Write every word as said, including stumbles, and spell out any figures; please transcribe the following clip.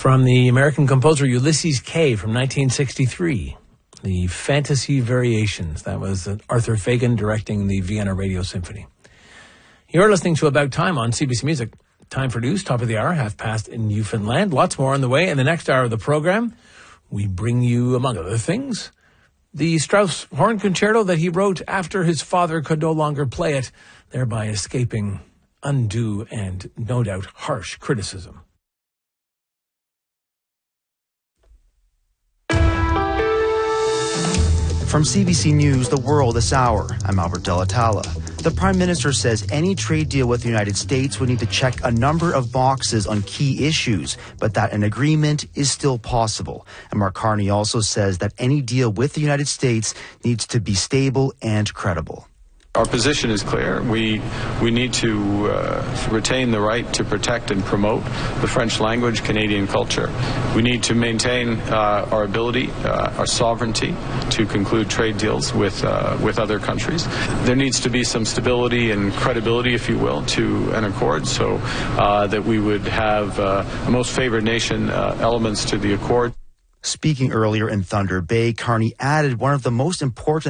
From the American composer Ulysses Kay from nineteen sixty-three, the Fantasy Variations. That was Arthur Fagan directing the Vienna Radio Symphony. You're listening to About Time on C B C Music. Time for news, top of the hour, half past in Newfoundland. Lots more on the way. In the next hour of the program, we bring you, among other things, the Strauss horn concerto that he wrote after his father could no longer play it, thereby escaping undue and, no doubt, harsh criticism. From C B C News, The World this hour, I'm Albert Delatala. The Prime Minister says any trade deal with the United States would need to check a number of boxes on key issues, but that an agreement is still possible. And Mark Carney also says that any deal with the United States needs to be stable and credible. Our position is clear. We we need to uh, retain the right to protect and promote the French language, Canadian culture. We need to maintain uh, our ability, uh, our sovereignty to conclude trade deals with uh, with other countries. There needs to be some stability and credibility, if you will, to an accord, so uh, that we would have uh, a most favored nation uh, elements to the accord. Speaking earlier in Thunder Bay, Carney added one of the most important